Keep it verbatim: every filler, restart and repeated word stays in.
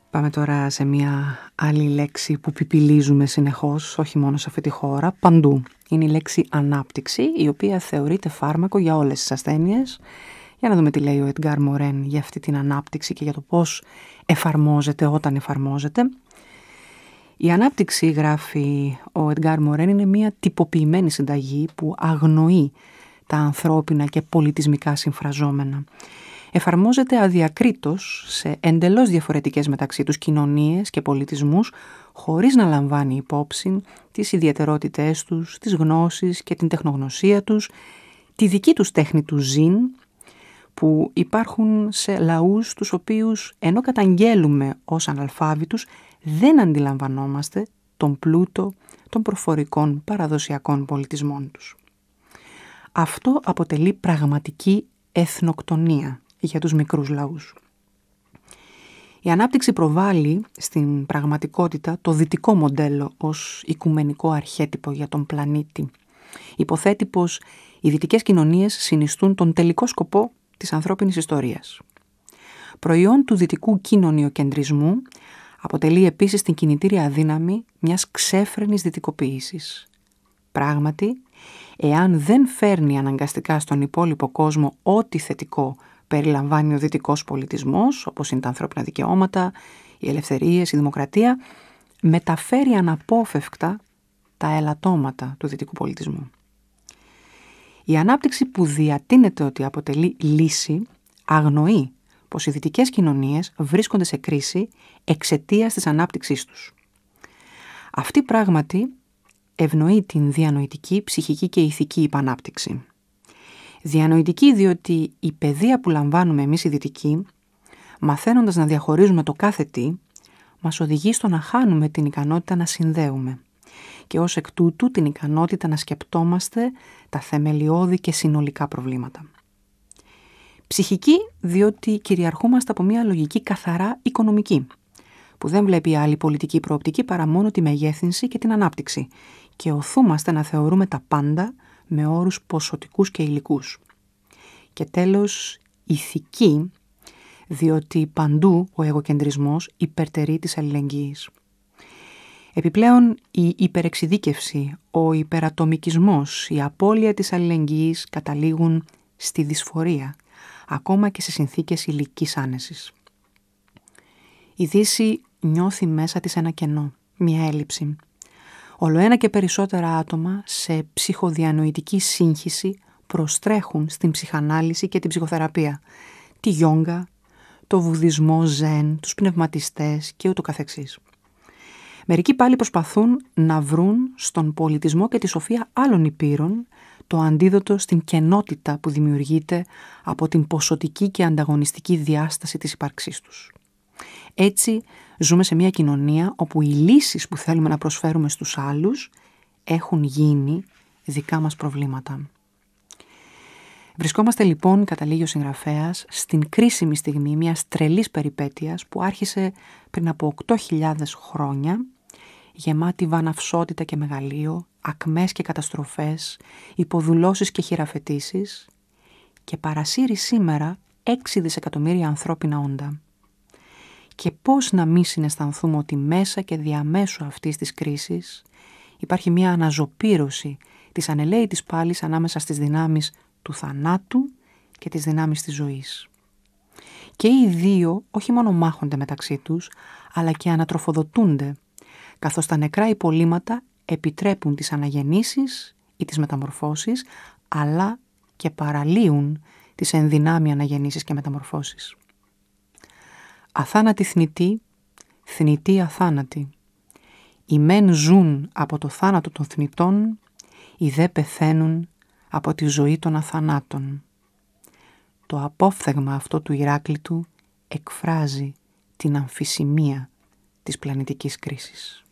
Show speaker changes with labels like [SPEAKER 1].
[SPEAKER 1] Πάμε τώρα σε μια άλλη λέξη που πιπιλίζουμε συνεχώς, όχι μόνο σε αυτή τη χώρα, παντού. Είναι η λέξη ανάπτυξη, η οποία θεωρείται φάρμακο για όλες τις ασθένειες. Για να δούμε τι λέει ο Εντγκάρ Μορέν για αυτή την ανάπτυξη και για το πώς εφαρμόζεται όταν εφαρμόζεται. Η ανάπτυξη, γράφει ο Εντγκάρ Μορέν, είναι μια τυποποιημένη συνταγή που αγνοεί τα ανθρώπινα και πολιτισμικά συμφραζόμενα. Εφαρμόζεται αδιακρίτως σε εντελώς διαφορετικές μεταξύ τους κοινωνίες και πολιτισμούς, χωρίς να λαμβάνει υπόψη τις ιδιαιτερότητές τους, τις γνώσεις και την τεχνογνωσία τους, τη δική τους τέχνη του ζήν, που υπάρχουν σε λαούς τους οποίους, ενώ καταγγέλουμε ως αναλφάβητους, δεν αντιλαμβανόμαστε τον πλούτο των προφορικών παραδοσιακών πολιτισμών τους. Αυτό αποτελεί πραγματική εθνοκτονία για τους μικρούς λαούς. Η ανάπτυξη προβάλλει στην πραγματικότητα το δυτικό μοντέλο ως οικουμενικό αρχέτυπο για τον πλανήτη. Υποθέτει πως οι δυτικές κοινωνίες συνιστούν τον τελικό σκοπό της ανθρώπινης ιστορίας. Προϊόν του δυτικού κοινωνιοκεντρισμού αποτελεί επίσης την κινητήρια δύναμη μιας ξέφρενης δυτικοποίησης. Πράγματι, εάν δεν φέρνει αναγκαστικά στον υπόλοιπο κόσμο ό,τι θετικό περιλαμβάνει ο δυτικός πολιτισμός, όπως είναι τα ανθρώπινα δικαιώματα, οι ελευθερίες, η δημοκρατία, μεταφέρει αναπόφευκτα τα ελαττώματα του δυτικού πολιτισμού. Η ανάπτυξη που διατείνεται ότι αποτελεί λύση αγνοεί πως οι δυτικές κοινωνίες βρίσκονται σε κρίση εξαιτίας της ανάπτυξής τους. Αυτή πράγματι ευνοεί την διανοητική, ψυχική και ηθική υπανάπτυξη. Διανοητική διότι η παιδεία που λαμβάνουμε εμείς οι δυτικοί, μαθαίνοντας να διαχωρίζουμε το κάθε τι, μας οδηγεί στο να χάνουμε την ικανότητα να συνδέουμε και ως εκ τούτου την ικανότητα να σκεπτόμαστε τα θεμελιώδη και συνολικά προβλήματα. Ψυχική διότι κυριαρχούμαστε από μια λογική καθαρά οικονομική, που δεν βλέπει άλλη πολιτική προοπτική παρά μόνο τη μεγέθυνση και την ανάπτυξη και οθούμαστε να θεωρούμε τα πάντα με όρους ποσοτικούς και υλικούς. Και τέλος, ηθική, διότι παντού ο εγωκεντρισμός υπερτερεί της αλληλεγγύης. Επιπλέον, η υπερεξειδίκευση, ο υπερατομικισμός, η απώλεια της αλληλεγγύης καταλήγουν στη δυσφορία, ακόμα και σε συνθήκες υλικής άνεσης. Η Δύση νιώθει μέσα της ένα κενό, μια έλλειψη. Ολοένα και περισσότερα άτομα σε ψυχοδιανοητική σύγχυση προστρέχουν στην ψυχανάλυση και την ψυχοθεραπεία, τη γιόγκα, το βουδισμό ζεν, τους πνευματιστές και ούτω καθεξής. Μερικοί πάλι προσπαθούν να βρουν στον πολιτισμό και τη σοφία άλλων υπήρων το αντίδοτο στην κενότητα που δημιουργείται από την ποσοτική και ανταγωνιστική διάσταση της ύπαρξής τους. Έτσι ζούμε σε μια κοινωνία όπου οι λύσεις που θέλουμε να προσφέρουμε στους άλλους έχουν γίνει δικά μας προβλήματα. Βρισκόμαστε λοιπόν, καταλήγει ο συγγραφέας, στην κρίσιμη στιγμή μιας τρελής περιπέτειας που άρχισε πριν από οκτώ χιλιάδες χρόνια, γεμάτη βαναυσότητα και μεγαλείο, ακμές και καταστροφές, υποδουλώσεις και χειραφετήσεις και παρασύρει σήμερα έξι δισεκατομμύρια ανθρώπινα όντα. Και πώς να μην συναισθανθούμε ότι μέσα και διαμέσου αυτής της κρίσης υπάρχει μια αναζωπήρωση της ανελαίητης πάλης ανάμεσα στις δυνάμεις του θανάτου και τις δυνάμεις της ζωής. Και οι δύο όχι μόνο μάχονται μεταξύ τους, αλλά και ανατροφοδοτούνται, καθώς τα νεκρά υπολείμματα επιτρέπουν τις αναγεννήσεις ή τις μεταμορφώσεις, αλλά και παραλύουν τις ενδυνάμει αναγεννήσεις και μεταμορφώσεις. Αθάνατοι θνητοί, θνητοί αθάνατοι. Οι μεν ζουν από το θάνατο των θνητών, οι δε πεθαίνουν από τη ζωή των αθανάτων. Το απόφθεγμα αυτό του Ηράκλειτου εκφράζει την αμφισημία της πλανητικής κρίσης.